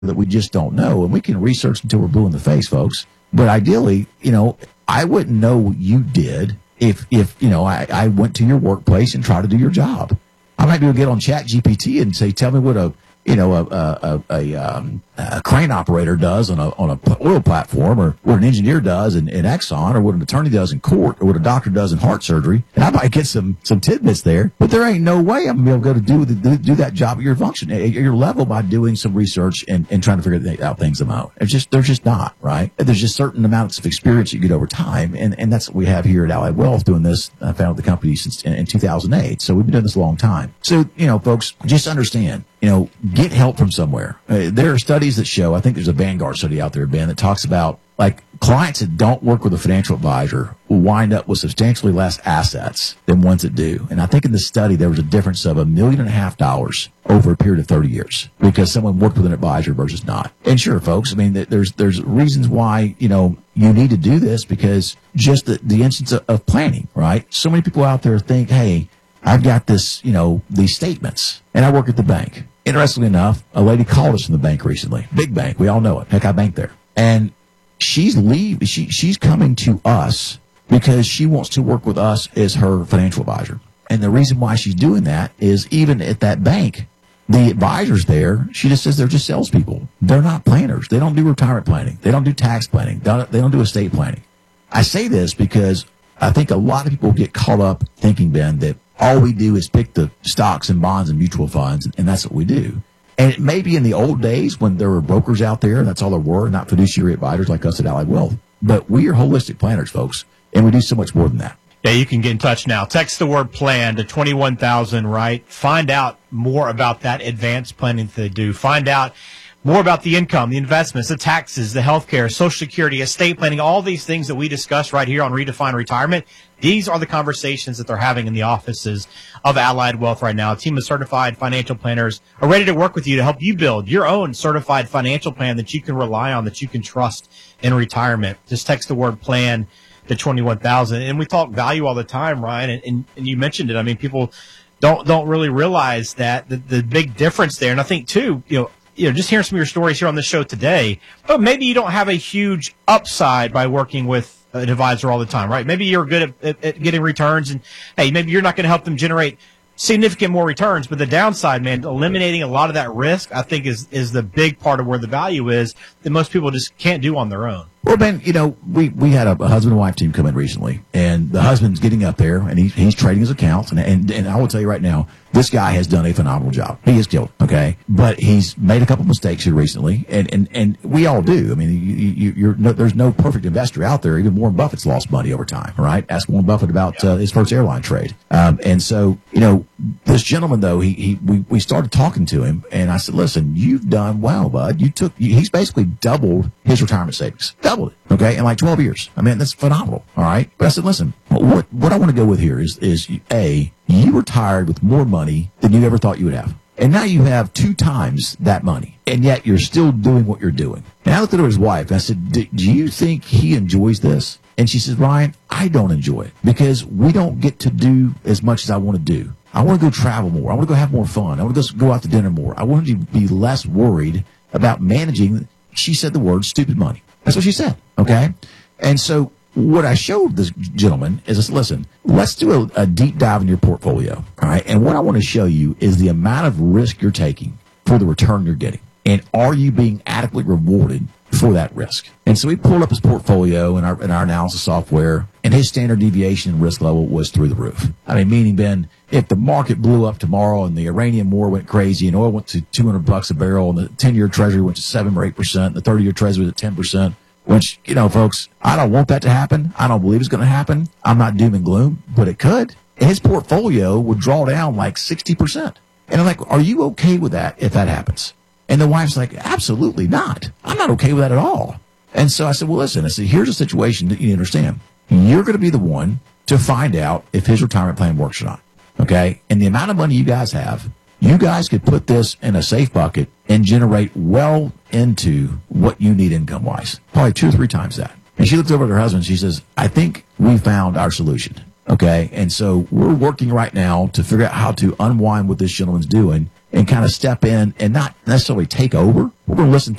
that we just don't know. And we can research until we're blue in the face, folks. But ideally, I wouldn't know what you did if I went to your workplace and tried to do your job. I might be able to get on Chat GPT and say, tell me what a crane operator does on a oil platform, or what an engineer does in Exxon, or what an attorney does in court, or what a doctor does in heart surgery. And I might get some tidbits there, but there ain't no way I'm going to be able to do that job at your function, at your level, by doing some research and trying to figure out things on my own. There's just not, right? There's just certain amounts of experience you get over time. And that's what we have here at Allied Wealth doing this. I founded the company since in 2008. So we've been doing this a long time. So, folks, just understand, get help from somewhere. There are studies that show, I think there's a Vanguard study out there, Ben, that talks about, like, clients that don't work with a financial advisor will wind up with substantially less assets than ones that do. And I think in the study, there was a difference of $1.5 million over a period of 30 years because someone worked with an advisor versus not. And sure, folks, I mean, there's reasons why, you need to do this, because just the instance of planning, right? So many people out there think, hey, I've got this, these statements, and I work at the bank. Interestingly enough, a lady called us from the bank recently. Big bank. We all know it. Heck, I bank there. And she's coming to us because she wants to work with us as her financial advisor. And the reason why she's doing that is, even at that bank, the advisors there, she just says they're just salespeople. They're not planners. They don't do retirement planning. They don't do tax planning. They don't do estate planning. I say this because I think a lot of people get caught up thinking, Ben, that all we do is pick the stocks and bonds and mutual funds, and that's what we do. And it may be in the old days when there were brokers out there, and that's all there were, not fiduciary advisors like us at Allied Wealth. But we are holistic planners, folks, and we do so much more than that. Yeah, you can get in touch now. Text the word PLAN to 21,000, right? Find out more about that advanced planning that they do. Find out more about the income, the investments, the taxes, the healthcare, Social Security, estate planning, all these things that we discuss right here on Redefine Retirement. These are the conversations that they're having in the offices of Allied Wealth right now. A team of certified financial planners are ready to work with you to help you build your own certified financial plan that you can rely on, that you can trust in retirement. Just text the word PLAN to 21,000. And we talk value all the time, Ryan, and you mentioned it. I mean, people don't really realize that the big difference there. And I think too, just hearing some of your stories here on the show today, but maybe you don't have a huge upside by working with an advisor all the time, right? Maybe you're good at getting returns, and hey, maybe you're not going to help them generate significant more returns, but the downside, man, eliminating a lot of that risk, I think is the big part of where the value is that most people just can't do on their own. Well, Ben, we had a husband and wife team come in recently, and the husband's getting up there, and he's trading his accounts, and I will tell you right now, this guy has done a phenomenal job. He is killed, okay? But he's made a couple mistakes here recently, and we all do. I mean, there's no perfect investor out there. Even Warren Buffett's lost money over time, right? Ask Warren Buffett about his first airline trade. And so, this gentleman, though, we started talking to him, and I said, listen, you've done well, bud. He's basically doubled his retirement savings. Doubled it, okay, in like 12 years. I mean, that's phenomenal, all right? But I said, listen, what I want to go with here is A, you retired with more money than you ever thought you would have. And now you have 2 times that money, and yet you're still doing what you're doing. And I looked at his wife, and I said, do you think he enjoys this? And she says, Ryan, I don't enjoy it because we don't get to do as much as I want to do. I want to go travel more. I want to go have more fun. I want to go out to dinner more. I want to be less worried about managing, she said the word, stupid money. That's what she said, okay? And so what I showed this gentleman is, I said, listen, let's do a deep dive in your portfolio, all right? And what I want to show you is the amount of risk you're taking for the return you're getting. And are you being adequately rewarded for that risk? And so we pulled up his portfolio in our analysis software, and his standard deviation and risk level was through the roof. I mean, meaning, Ben, if the market blew up tomorrow and the Iranian war went crazy and oil went to $200 a barrel and the 10-year treasury went to 7 or 8%, and the 30-year treasury was at 10%, which, folks, I don't want that to happen. I don't believe it's going to happen. I'm not doom and gloom, but it could. And his portfolio would draw down like 60%. And I'm like, are you okay with that if that happens? And the wife's like, absolutely not. I'm not okay with that at all. And so I said, well, listen, here's a situation that you need to understand. You're going to be the one to find out if his retirement plan works or not. Okay? And the amount of money you guys have, you guys could put this in a safe bucket and generate well into what you need income-wise. Probably 2 or 3 times that. And she looks over at her husband and she says, I think we found our solution. Okay? And so we're working right now to figure out how to unwind what this gentleman's doing and kind of step in and not necessarily take over. We're going to listen